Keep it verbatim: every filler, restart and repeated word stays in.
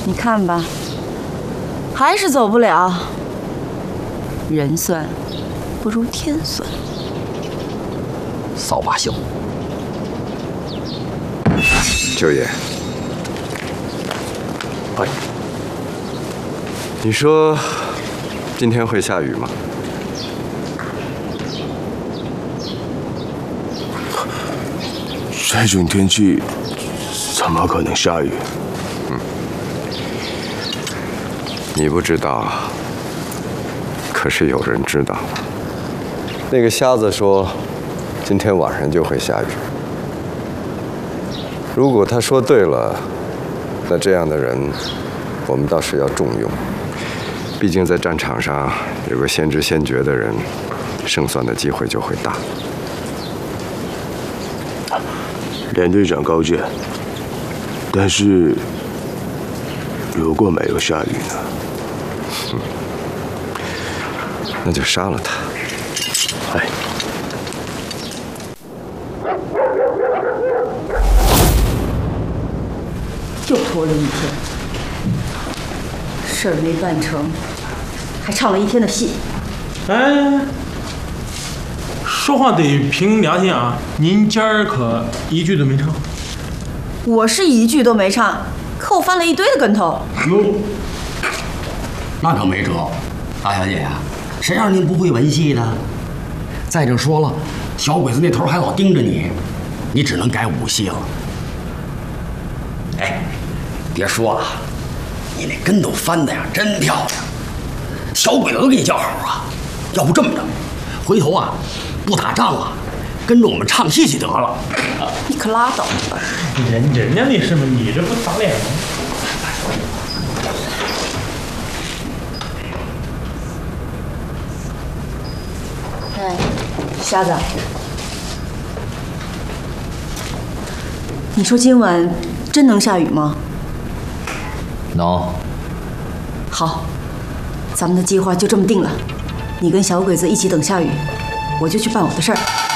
你看吧，还是走不了。人算不如天算。 扫把星。 九爷， 哎， 你说今天会下雨吗？ 这种天气怎么可能下雨？ 嗯，你不知道，可是有人知道。那个瞎子说，今天晚上就会下雨。如果他说对了，那这样的人，我们倒是要重用。毕竟在战场上有个先知先觉的人，胜算的机会就会大。 连队长高见。但是，如果没有下雨呢？ 嗯，那就杀了他。 哎。 又拖了一天，事儿没办成，还唱了一天的戏。 哎，说话得凭良心啊！您今儿可一句都没唱。 我是一句都没唱，可我翻了一堆的跟头。 哟，那可没辙，大小姐呀，谁让您不会文戏的？再者说了，小鬼子那头还老盯着你，你只能改武戏了。哎，别说啊，你那跟头翻的呀真漂亮，小鬼子都给你叫好啊。要不这么着，回头啊不打仗了，跟着我们唱戏去得了。 你可拉倒吧！ 人人家那什么，你这不打脸吗？ 哎，瞎子，你说今晚真能下雨吗？ 能。 好，咱们的计划就这么定了。你跟小鬼子一起等下雨，我就去办我的事儿。